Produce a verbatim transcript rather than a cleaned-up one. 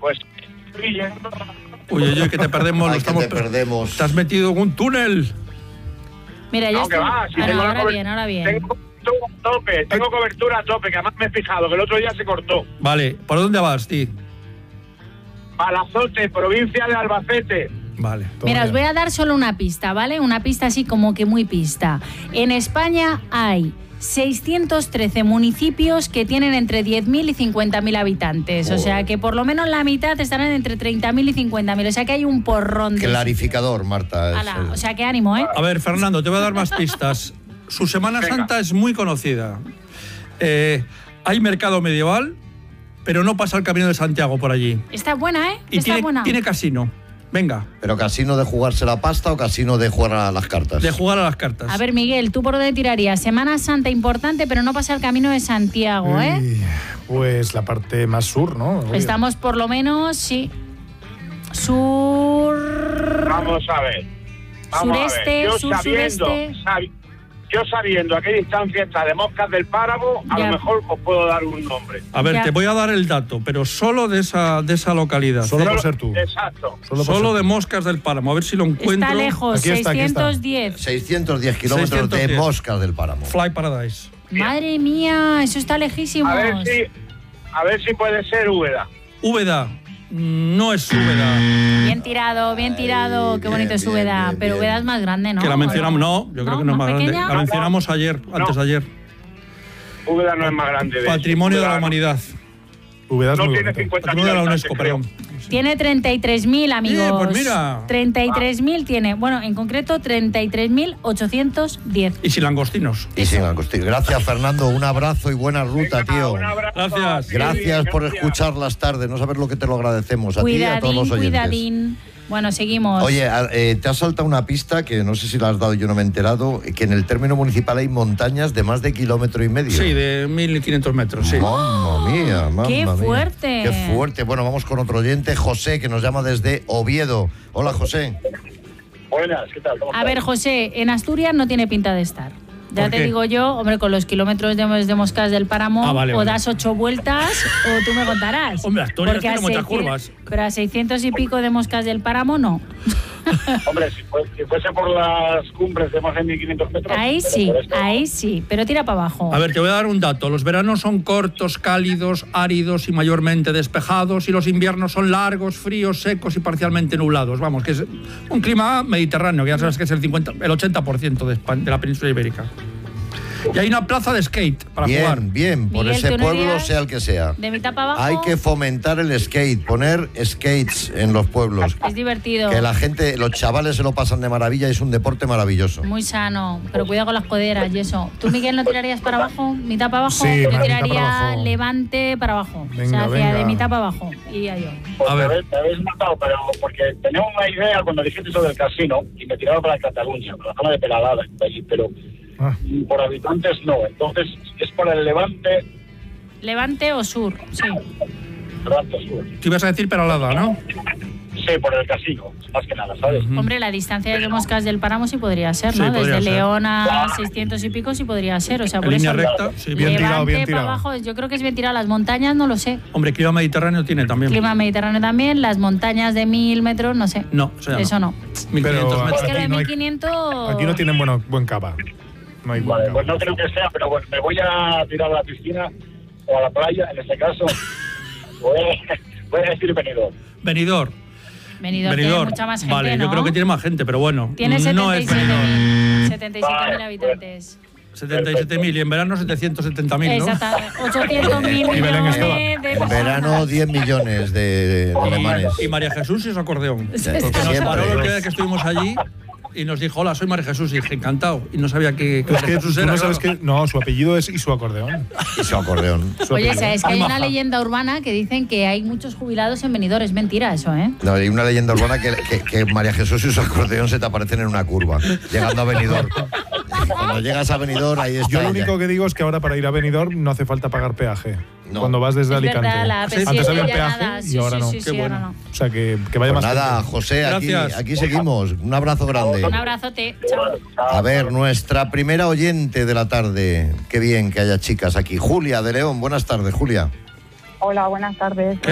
Pues... Uy, uy, uy, que te perdemos. Ay, lo estamos que te perdemos. Te has metido en un túnel. Mira, ya No, estoy... que va, si Ah, tengo no, la ahora cober- bien, ahora bien. Tengo cobertura a tope, tengo cobertura a tope, que además me he fijado que el otro día se cortó. Vale, ¿por dónde vas, ti? Palazote, provincia de Albacete. Vale. Mira, os voy a dar solo una pista, ¿vale? Una pista así como que muy pista. En España hay seiscientos trece municipios que tienen entre diez mil y cincuenta mil habitantes. O sea que por lo menos la mitad estarán entre treinta mil y cincuenta mil. O sea que hay un porrón de... Clarificador, Marta. Ala, Es, o sea que ánimo, ¿eh? A ver, Fernando, te voy a dar más pistas. Su Semana Venga. Santa es muy conocida. Eh, hay mercado medieval, pero no pasa el Camino de Santiago por allí. Está buena, ¿eh? Y Está tiene, buena. tiene casino. Venga, ¿Pero casino de jugarse la pasta o casino de jugar a las cartas? de jugar a las cartas. A ver, Miguel, ¿tú por dónde tirarías? Semana Santa importante, pero no pasa el Camino de Santiago, ¿eh? Uy, pues la parte más sur, ¿no? Obvio. Estamos por lo menos, sí. Sur... Vamos a ver. Vamos Sureste, a ver. Yo sur, sabiendo, sureste. sabi- yo sabiendo a qué distancia está de Moscas del Páramo, a Ya. lo mejor os puedo dar un nombre. A ver, Ya. te voy a dar el dato, pero solo de esa, de esa localidad. Solo por Solo- ser tú. Exacto. Solo, por Solo ser de tú. Moscas del Páramo. A ver si lo encuentro. Está lejos, Aquí está, aquí está. seiscientos diez. seiscientos diez kilómetros seiscientos diez. de Moscas del Páramo. Fly Paradise. Madre mía, eso está lejísimo. A ver si, a ver si puede ser Úbeda. Úbeda. No es Úbeda. Bien tirado, bien tirado. Ay, Qué bonito bien, es Úbeda. bien, bien, pero bien. Úbeda es más grande, ¿no? Que la mencionamos. No, yo creo que no es más grande. pequeña? La mencionamos ayer, antes de ayer. Úbeda no es más grande. de Patrimonio eso. de la Úbeda no- humanidad. Úbeda es No muy tiene bonito. cincuenta Patrimonio de la mil UNESCO, habitantes, perdón. Tiene treinta y tres mil, amigos. Eh, pues mira. treinta y tres mil tiene. Bueno, en concreto, treinta y tres mil ochocientos diez. Y sin langostinos. Y sin angustia. Gracias, Fernando. Un abrazo y buena ruta, Venga, tío. un abrazo. Gracias. Sí, Gracias por gracias. escuchar las tardes. No sabes lo que te lo agradecemos a ti y a todos Cuidadín, los oyentes. cuidadín. Bueno, seguimos. Oye, a- eh, te has saltado una pista que no sé si la has dado, yo no me he enterado, que en el término municipal hay montañas de más de kilómetro y medio. Sí, de mil quinientos metros, sí. Mamma mía, mamma ¡Qué mía. fuerte! Qué fuerte. Bueno, vamos con otro oyente, José, que nos llama desde Oviedo. Hola, José. Buenas, ¿qué tal? ¿Cómo A ver, José, en Asturias no tiene pinta de estar. Ya ¿Por te qué? digo yo, hombre, con los kilómetros de, de Moscas del Páramo, Ah, vale, o vale. das ocho vueltas o tú me contarás. Hombre, Asturias Porque a tiene muchas seiscientos curvas. Pero a seiscientos y pico de Moscas del Páramo, no. Hombre, si, fue- si fuese por las cumbres de más de mil quinientos metros... Ahí pero sí, por esto- ahí sí, pero tira para abajo. A ver, te voy a dar un dato. Los veranos son cortos, cálidos, áridos y mayormente despejados, y los inviernos son largos, fríos, secos y parcialmente nublados. Vamos, que es un clima mediterráneo, que ya sabes que es el, cincuenta, el ochenta por ciento de, Espa- de la península ibérica. Y hay una plaza de skate para bien, jugar. bien, por Miguel, ese ¿tú no pueblo, irías? sea el que sea. De mitad para abajo Hay que fomentar el skate, poner skates en los pueblos. es divertido, Que la gente, los chavales se lo pasan de maravilla, es un deporte maravilloso. muy sano, pero cuidado con las coderas y eso. ¿Tú, Miguel, no tirarías para abajo? ¿Mitad para abajo? Sí, yo mitad tiraría para abajo. levante para abajo. o Venga, sea, hacia venga. de mitad para abajo, iría yo. Pues A me ver. habéis- me habéis matado, pero porque tenía una idea cuando dijiste sobre el casino y me tiraba para Cataluña, para la zona de Peralada, allí, pero Ah, por habitantes no. Entonces, es por el Levante, ¿Levante o sur? Sí. Levante Sur. Te ibas a decir Peralada, ¿no? Sí, por el casino, más que nada, ¿sabes? Hombre, la distancia de Moscas del Páramo sí podría ser, Sí, ¿no? podría Desde ser. León a seiscientos y pico sí podría ser. O sea, En por línea eso, recta, sí. Bien tirado, Levante bien para tirado. abajo, yo creo que es bien tirado. Las montañas no lo sé. Hombre, clima mediterráneo tiene también. Clima mediterráneo también, las montañas de mil metros, no sé. No, eso ya Eso no. mil quinientos Pero- metros. Es que lo de Aquí no hay- mil quinientos... aquí no tienen bueno, buen cava. No hay buen Vale, cava. pues no creo que sea, pero bueno, me voy a tirar a la piscina o a la playa, en este caso. Voy a, voy a decir Benidorm. Benidorm. Benidorm tiene Benidorm. mucha más gente, Vale, ¿no? yo creo que tiene más gente, pero bueno. Tiene no es setenta y siete mil Benidorm. setenta y siete mil Vale, habitantes. setenta y siete mil y en verano setecientos setenta mil, ¿no? Exactamente. ochocientos mil Y Belén estaba. millones de En verano personas. diez millones de, de alemanes. Y María Jesús y su acordeón. Sí, Porque nos siempre. paró el día que estuvimos allí y nos dijo, hola, soy María Jesús. Y dije, encantado. Y no sabía que, que Pero es María que Jesús tú era. no sabes claro. que. No, su apellido es y su acordeón. Y su acordeón. Su Oye, apellido. ¿sabes que hay Muy una maja. leyenda urbana que dicen que hay muchos jubilados en Benidorm? Es mentira eso, ¿eh? No, hay una leyenda urbana que, que, que María Jesús y su acordeón se te aparecen en una curva, llegando a Benidorm. Cuando llegas a Benidorm, ahí está Yo lo ella. único que digo es que ahora para ir a Benidorm no hace falta pagar peaje. No. Cuando vas desde Es Alicante. verdad, la A P siete Antes había un ya peaje nada. y Sí, ahora sí, no. sí, Qué sí, ahora bueno. no. O sea que, que vaya Pues más nada, gente. José, aquí, Gracias. aquí seguimos. Un abrazo grande. Un abrazote. Chao. A ver, nuestra primera oyente de la tarde. Qué bien que haya chicas aquí. Julia de León. Buenas tardes, Julia. Hola, buenas tardes.